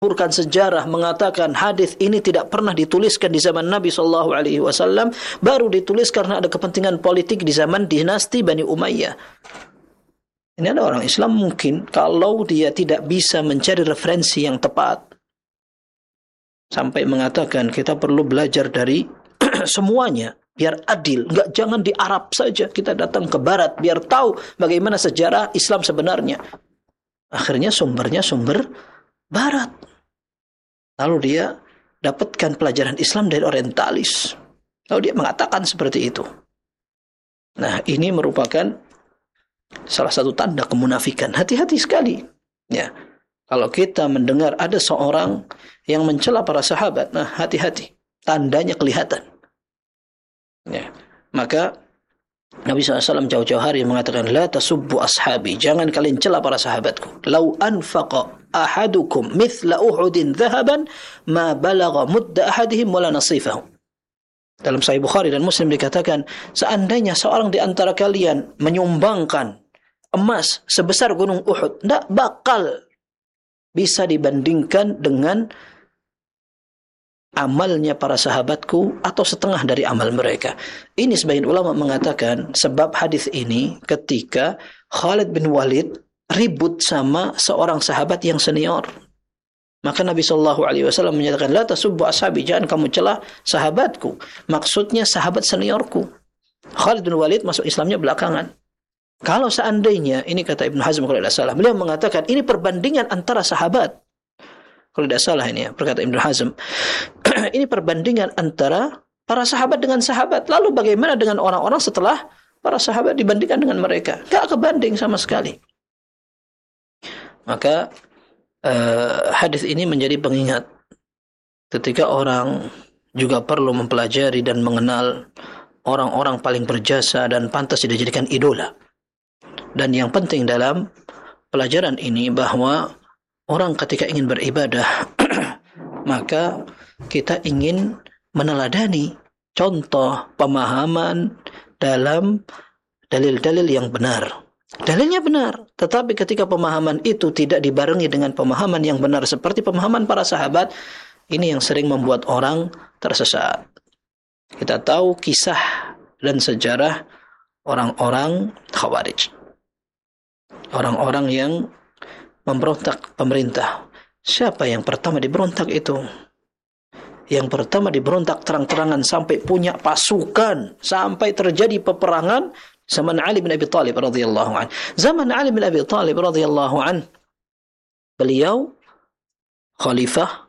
mencampurkan sejarah, mengatakan hadis ini tidak pernah dituliskan di zaman Nabi sallallahu alaihi wasallam, baru ditulis karena ada kepentingan politik di zaman dinasti Bani Umayyah. Ini ada orang Islam mungkin kalau dia tidak bisa mencari referensi yang tepat sampai mengatakan kita perlu belajar dari semuanya biar adil, jangan di Arab saja, kita datang ke barat biar tahu bagaimana sejarah Islam sebenarnya. Akhirnya sumbernya sumber barat. Lalu dia dapatkan pelajaran Islam dari orientalis. Lalu dia mengatakan seperti itu. Nah, ini merupakan salah satu tanda kemunafikan. Hati-hati sekali. Ya. Kalau kita mendengar ada seorang yang mencela para sahabat, nah hati-hati. Tandanya kelihatan. Ya. Maka Nabi SAW jauh-jauh hari mengatakan, La tasubbu ashabi, jangan kalian cela para sahabatku. Lau anfaqa ahadukum mithla uhudin dhahaban, ma balagha mudda ahadihim wala nasifahu. Dalam Sahih Bukhari dan Muslim dikatakan, seandainya seorang di antara kalian menyumbangkan emas sebesar gunung Uhud, tidak bakal bisa dibandingkan dengan amalnya para sahabatku atau setengah dari amal mereka. Ini sebagian ulama mengatakan sebab hadis ini ketika Khalid bin Walid ribut sama seorang sahabat yang senior. Maka Nabi SAW menyatakan, La tasubbu ashabi, jangan kamu celah sahabatku. Maksudnya sahabat seniorku. Khalid bin Walid masuk Islamnya belakangan. Kalau seandainya, ini kata Ibn Hazm kalau tidak salah, beliau mengatakan ini perbandingan antara sahabat. Kalau tidak salah ini ya, berkata Ibn Hazm. Ini perbandingan antara para sahabat dengan sahabat. Lalu bagaimana dengan orang-orang setelah para sahabat dibandingkan dengan mereka? Tidak kebanding sama sekali. Maka hadis ini menjadi pengingat ketika orang juga perlu mempelajari dan mengenal orang-orang paling berjasa dan pantas dijadikan idola. Dan yang penting dalam pelajaran ini bahwa orang ketika ingin beribadah maka kita ingin meneladani contoh pemahaman dalam dalil-dalil yang benar. Dalilnya benar, tetapi ketika pemahaman itu tidak dibarengi dengan pemahaman yang benar seperti pemahaman para sahabat, ini yang sering membuat orang tersesat. Kita tahu kisah dan sejarah orang-orang Khawarij. Orang-orang yang memberontak pemerintah. Siapa yang pertama diberontak itu? Yang pertama diberontak terang-terangan sampai punya pasukan, sampai terjadi peperangan zaman Ali bin Abi Thalib radhiyallahu anhu. Zaman Ali bin Abi Thalib radhiyallahu anhu, beliau khalifah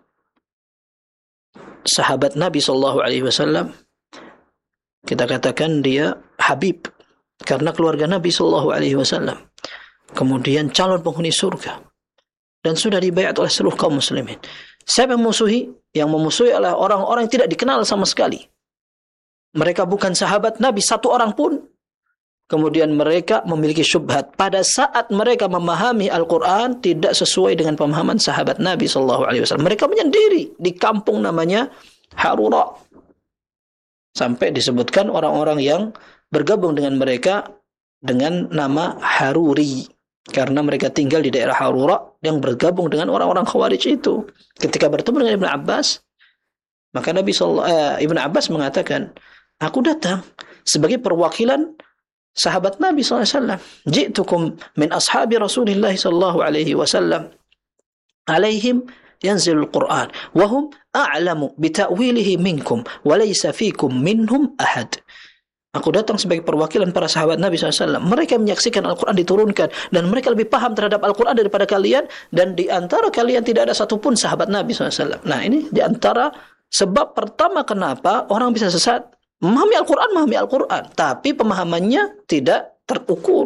sahabat Nabi sallallahu alaihi wasallam. Kita katakan dia Habib karena keluarga Nabi sallallahu alaihi wasallam. Kemudian calon penghuni surga dan sudah dibaiat oleh seluruh kaum muslimin. Siapa yang memusuhi? Yang memusuhi adalah orang-orang yang tidak dikenal sama sekali. Mereka bukan sahabat Nabi satu orang pun. Kemudian mereka memiliki syubhat. Pada saat mereka memahami Al-Quran tidak sesuai dengan pemahaman sahabat Nabi SAW. Mereka menyendiri di kampung namanya Harura. Sampai disebutkan orang-orang yang bergabung dengan mereka dengan nama Haruri. Karena mereka tinggal di daerah Harura yang bergabung dengan orang-orang Khawarij itu. Ketika bertemu dengan Ibn Abbas, maka Ibn Abbas mengatakan, aku datang sebagai perwakilan sahabat Nabi SAW. Ji'tukum min ashabi Rasulullah SAW. Alaihim yanzilul Quran. Wahum a'lamu bita'wilihi minkum. Walaysa fikum minhum ahad. Aku datang sebagai perwakilan para sahabat Nabi SAW. Mereka menyaksikan Al-Quran diturunkan. Dan mereka lebih paham terhadap Al-Quran daripada kalian. Dan di antara kalian tidak ada satupun sahabat Nabi SAW. Nah, ini di antara sebab pertama kenapa orang bisa sesat. Memahami Al-Quran. Tapi pemahamannya tidak terukur.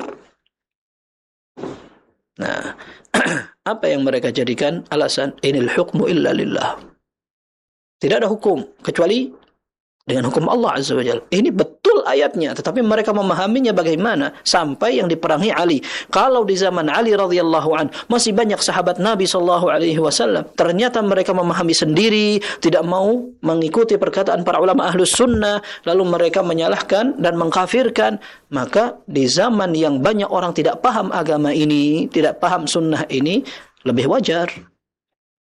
Nah, apa yang mereka jadikan alasan? Inil hukmu illa lillah. Tidak ada hukum kecuali dengan hukum Allah Azza wa Jalla. Ini betul ayatnya, tetapi mereka memahaminya bagaimana sampai yang diperangi Ali. Kalau di zaman Ali radhiyallahu an masih banyak sahabat Nabi sallallahu alaihi wasallam, ternyata mereka memahami sendiri, tidak mau mengikuti perkataan para ulama Ahlus Sunnah, lalu mereka menyalahkan dan mengkafirkan. Maka di zaman yang banyak orang tidak paham agama ini, tidak paham sunnah ini, lebih wajar